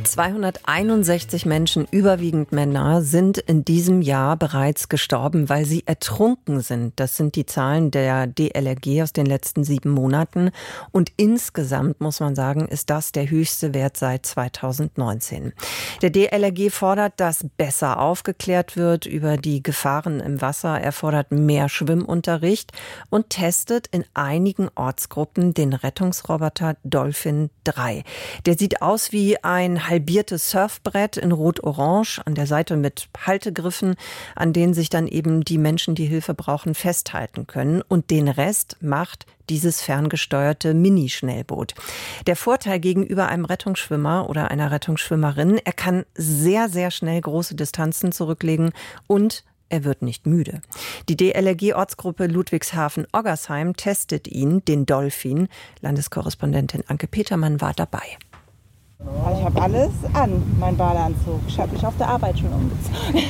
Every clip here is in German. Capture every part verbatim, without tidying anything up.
zweihunderteinundsechzig Menschen, überwiegend Männer, sind in diesem Jahr bereits gestorben, weil sie ertrunken sind. Das sind die Zahlen der D L R G aus den letzten sieben Monaten. Und insgesamt, muss man sagen, ist das der höchste Wert seit zweitausendneunzehn. Der D L R G fordert, dass besser aufgeklärt wird über die Gefahren im Wasser. Er fordert mehr Schwimmunterricht und testet in einigen Ortsgruppen den Rettungsroboter Dolphin drei. Der sieht aus wie ein halbiertes Surfbrett in Rot-Orange, an der Seite mit Haltegriffen, an denen sich dann eben die Menschen, die Hilfe brauchen, festhalten können. Und den Rest macht dieses ferngesteuerte Mini-Schnellboot. Der Vorteil gegenüber einem Rettungsschwimmer oder einer Rettungsschwimmerin, er kann sehr, sehr schnell große Distanzen zurücklegen und er wird nicht müde. Die D L R G-Ortsgruppe Ludwigshafen-Oggersheim testet ihn, den Dolphin. Landeskorrespondentin Anke Petermann war dabei. Ich habe alles an, mein Badeanzug. Ich habe mich auf der Arbeit schon umgezogen.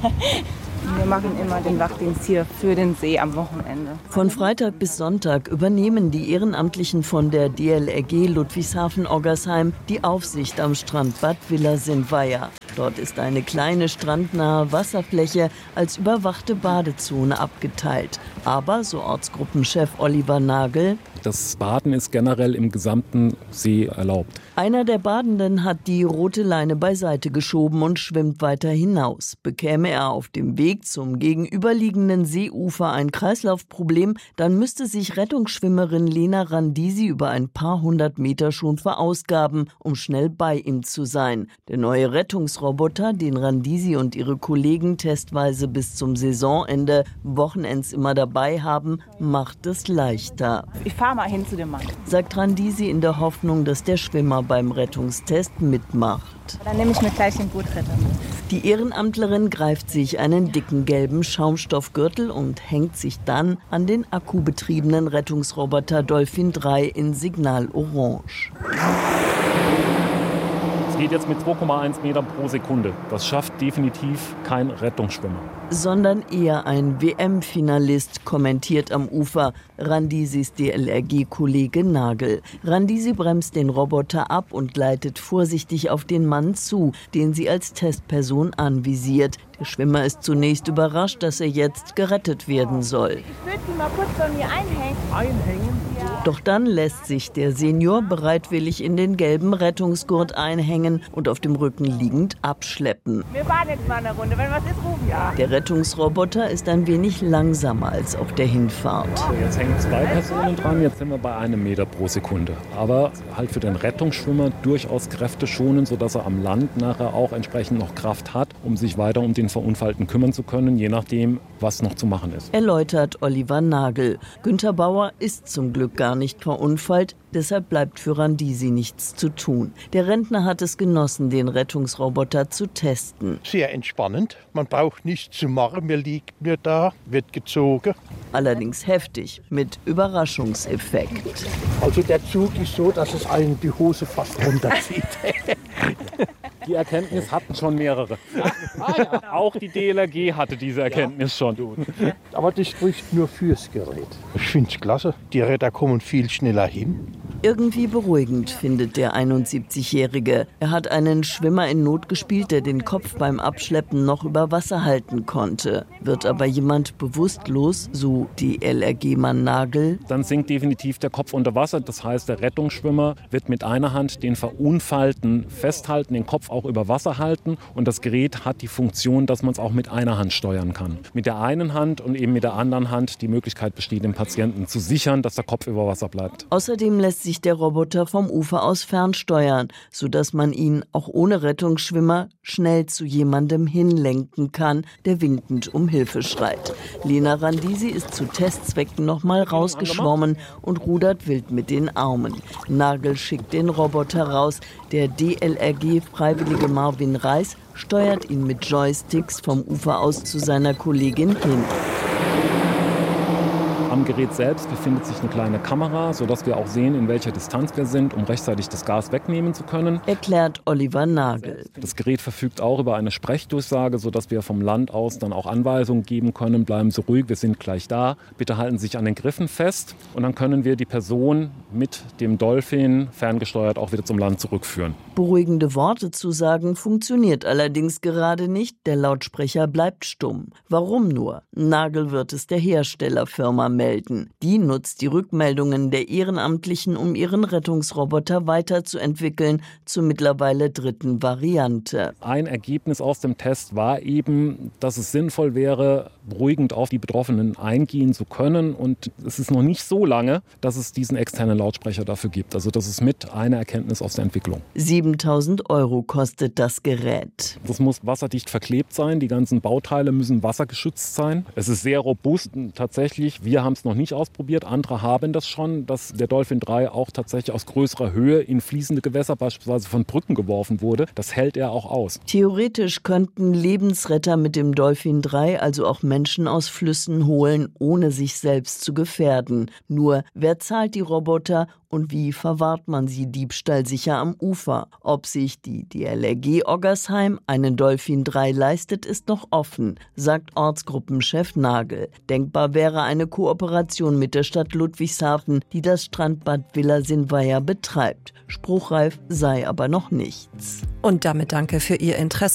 Wir machen immer den Wachdienst hier für den See am Wochenende. Von Freitag bis Sonntag übernehmen die Ehrenamtlichen von der D L R G Ludwigshafen-Oggersheim die Aufsicht am Strandbad Villa-Sint-Weiher. Dort ist eine kleine strandnahe Wasserfläche als überwachte Badezone abgeteilt. Aber, so Ortsgruppenchef Oliver Nagel, das Baden ist generell im gesamten See erlaubt. Einer der Badenden hat die rote Leine beiseite geschoben und schwimmt weiter hinaus. Bekäme er auf dem Weg zum gegenüberliegenden Seeufer ein Kreislaufproblem, dann müsste sich Rettungsschwimmerin Lena Randisi über ein paar hundert Meter schon verausgaben, um schnell bei ihm zu sein. Der neue Rettungsroboter, den Randisi und ihre Kollegen testweise bis zum Saisonende Wochenends immer dabei haben, macht es leichter. Ich fahre mal hin zu dem Mann, sagt Randisi in der Hoffnung, dass der Schwimmer beim Rettungstest mitmacht. Dann nehme ich mir gleich den Bootretter mit. Die Ehrenamtlerin greift sich einen dicken gelben Schaumstoffgürtel und hängt sich dann an den akkubetriebenen Rettungsroboter Dolphin drei in Signal Orange. Es geht jetzt mit zwei Komma eins Meter pro Sekunde. Das schafft definitiv kein Rettungsschwimmer. Sondern eher ein W M-Finalist, kommentiert am Ufer Randisis D L R G-Kollege Nagel. Randisi bremst den Roboter ab und gleitet vorsichtig auf den Mann zu, den sie als Testperson anvisiert. Der Schwimmer ist zunächst überrascht, dass er jetzt gerettet werden soll. Ich würde ihn mal kurz bei mir einhängen. Einhängen? Ja. Doch dann lässt sich der Senior bereitwillig in den gelben Rettungsgurt einhängen und auf dem Rücken liegend abschleppen. Wir fahren jetzt mal eine Runde. Wenn was ist, rufen ja. Der Rettungsroboter ist ein wenig langsamer als auf der Hinfahrt. So, jetzt hängen zwei Personen dran, jetzt sind wir bei einem Meter pro Sekunde. Aber halt für den Rettungsschwimmer durchaus kräfteschonend, sodass er am Land nachher auch entsprechend noch Kraft hat, um sich weiter um den Verunfallten kümmern zu können, je nachdem, was noch zu machen ist. Erläutert Oliver Nagel. Günter Bauer ist zum Glück gar nicht verunfallt, deshalb bleibt für Randisi nichts zu tun. Der Rentner hat es genossen, den Rettungsroboter zu testen. Sehr entspannend, man braucht nichts zu machen, man liegt nur da, wird gezogen. Allerdings heftig, mit Überraschungseffekt. Also der Zug ist so, dass es einen die Hose fast runterzieht. Die Erkenntnis hatten schon mehrere. Auch die D L R G hatte diese Erkenntnis schon. Aber das spricht nur fürs Gerät. Ich finde es klasse. Die Retter kommen viel schneller hin. Irgendwie beruhigend, findet der einundsiebzigjährige. Er hat einen Schwimmer in Not gespielt, der den Kopf beim Abschleppen noch über Wasser halten konnte. Wird aber jemand bewusstlos, so D L R G-Mann Nagel, dann sinkt definitiv der Kopf unter Wasser. Das heißt, der Rettungsschwimmer wird mit einer Hand den Verunfallten festhalten, den Kopf auch über Wasser halten. Und das Gerät hat die Funktion, dass man es auch mit einer Hand steuern kann. Mit der einen Hand und eben mit der anderen Hand die Möglichkeit besteht, den Patienten zu sichern, dass der Kopf über Wasser bleibt. Außerdem lässt sich der Roboter vom Ufer aus fernsteuern, sodass man ihn auch ohne Rettungsschwimmer schnell zu jemandem hinlenken kann, der winkend um Hilfe schreit. Lena Randisi ist zu Testzwecken nochmal rausgeschwommen und rudert wild mit den Armen. Nagel schickt den Roboter raus. Der D L R G-Freiwillige Marvin Reis steuert ihn mit Joysticks vom Ufer aus zu seiner Kollegin hin. Am dem Gerät selbst befindet sich eine kleine Kamera, sodass wir auch sehen, in welcher Distanz wir sind, um rechtzeitig das Gas wegnehmen zu können. Erklärt Oliver Nagel. Das Gerät verfügt auch über eine Sprechdurchsage, sodass wir vom Land aus dann auch Anweisungen geben können. Bleiben Sie ruhig, wir sind gleich da. Bitte halten Sie sich an den Griffen fest. Und dann können wir die Person mit dem Dolphin ferngesteuert auch wieder zum Land zurückführen. Beruhigende Worte zu sagen, funktioniert allerdings gerade nicht. Der Lautsprecher bleibt stumm. Warum nur? Nagel wird es der Herstellerfirma melden. Die nutzt die Rückmeldungen der Ehrenamtlichen, um ihren Rettungsroboter weiterzuentwickeln, zur mittlerweile dritten Variante. Ein Ergebnis aus dem Test war eben, dass es sinnvoll wäre, beruhigend auf die Betroffenen eingehen zu können. Und es ist noch nicht so lange, dass es diesen externen Lautsprecher dafür gibt. Also das ist mit einer Erkenntnis aus der Entwicklung. siebentausend Euro kostet das Gerät. Das muss wasserdicht verklebt sein. Die ganzen Bauteile müssen wassergeschützt sein. Es ist sehr robust. Tatsächlich, wir haben es noch nicht ausprobiert. Andere haben das schon, dass der Dolphin drei auch tatsächlich aus größerer Höhe in fließende Gewässer, beispielsweise von Brücken, geworfen wurde. Das hält er auch aus. Theoretisch könnten Lebensretter mit dem Dolphin drei also auch Menschen aus Flüssen holen, ohne sich selbst zu gefährden. Nur, wer zahlt die Roboter und wie verwahrt man sie diebstahlsicher am Ufer? Ob sich die D L R G Oggersheim einen Dolphin drei leistet, ist noch offen, sagt Ortsgruppenchef Nagel. Denkbar wäre eine Kooperation mit der Stadt Ludwigshafen, die das Strandbad Villa Sinweier betreibt. Spruchreif sei aber noch nichts. Und damit danke für Ihr Interesse.